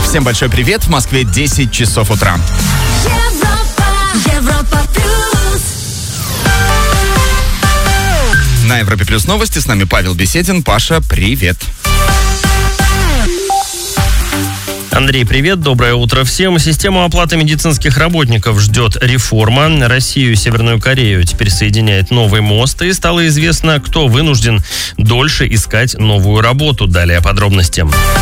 Всем большой привет. В Москве 10 часов утра. Европа плюс. На Европе плюс новости. С нами Павел Беседин. Паша, привет. Андрей, привет, доброе утро всем. Систему оплаты медицинских работников ждет реформа. Россию и Северную Корею теперь соединяет новый мост. И стало известно, кто вынужден дольше искать новую работу. Далее подробности.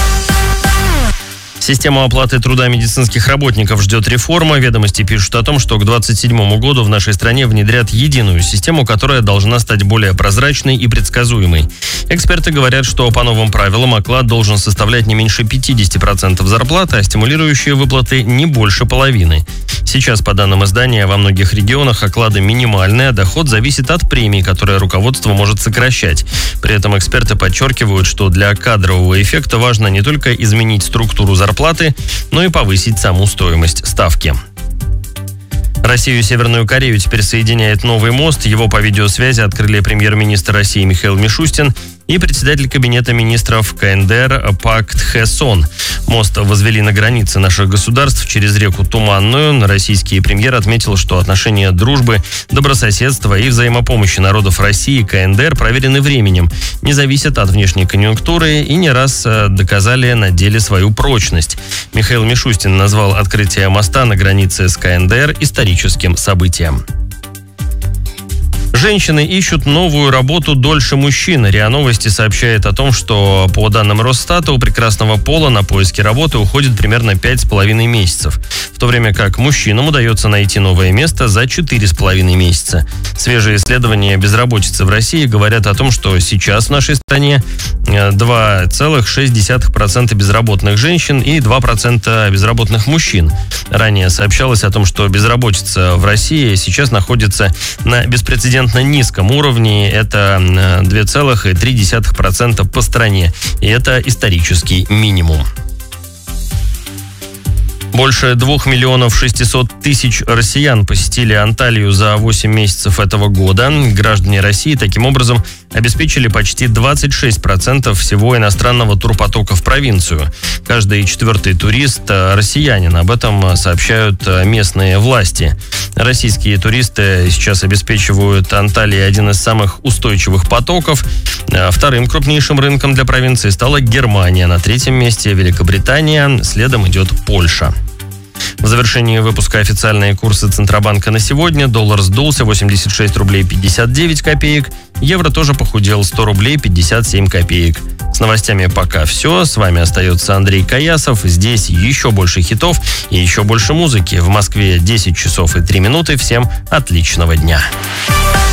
Систему оплаты труда медицинских работников ждет реформа. Ведомости пишут о том, что к 2027 году в нашей стране внедрят единую систему, которая должна стать более прозрачной и предсказуемой. Эксперты говорят, что по новым правилам оклад должен составлять не меньше 50% зарплаты, а стимулирующие выплаты не больше половины. Сейчас, по данным издания, во многих регионах оклады минимальные, а доход зависит от премий, которые руководство может сокращать. При этом эксперты подчеркивают, что для кадрового эффекта важно не только изменить структуру зарплаты, но и повысить саму стоимость ставки. Россию и Северную Корею теперь соединяет новый мост. Его по видеосвязи открыли премьер-министр России Михаил Мишустин и председатель кабинета министров КНДР Пак Кхе Сон. Мост возвели на границе наших государств через реку Туманную. Российский премьер отметил, что отношения дружбы, добрососедства и взаимопомощи народов России и КНДР проверены временем, не зависят от внешней конъюнктуры и не раз доказали на деле свою прочность. Михаил Мишустин назвал открытие моста на границе с КНДР историческим событием. Женщины ищут новую работу дольше мужчин. РИА Новости сообщает о том, что по данным Росстата у прекрасного пола на поиски работы уходит примерно 5,5 месяцев, в то время как мужчинам удается найти новое место за 4,5 месяца. Свежие исследования безработицы в России говорят о том, что сейчас в нашей стране 2,6% безработных женщин и 2% безработных мужчин. Ранее сообщалось о том, что безработица в России сейчас находится на беспрецедентном низком уровне. Это 2,3% по стране. И это исторический минимум. Больше 2 600 000 россиян посетили Анталию за 8 месяцев этого года. Граждане России таким образом обеспечили почти 26% всего иностранного турпотока в провинцию. Каждый четвертый турист – россиянин. Об этом сообщают местные власти. Российские туристы сейчас обеспечивают Анталии один из самых устойчивых потоков. Вторым крупнейшим рынком для провинции стала Германия. На третьем месте Великобритания. Следом идет Польша. В завершении выпуска официальные курсы Центробанка на сегодня. Доллар сдулся 86 рублей 59 копеек. Евро тоже похудел 100 рублей 57 копеек. С новостями пока все. С вами остается Андрей Каясов. Здесь еще больше хитов и еще больше музыки. В Москве 10 часов и 3 минуты. Всем отличного дня.